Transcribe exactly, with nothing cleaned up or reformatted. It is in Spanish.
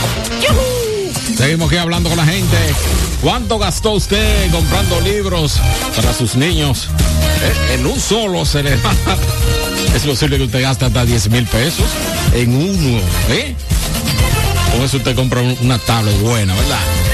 ¡Yuhu! Seguimos aquí hablando con la gente. ¿Cuánto gastó usted comprando libros para sus niños? Eh, en un solo se le da. Es posible que usted gaste hasta diez mil pesos en uno, ¿eh? Con eso usted compra una tablet buena, ¿verdad?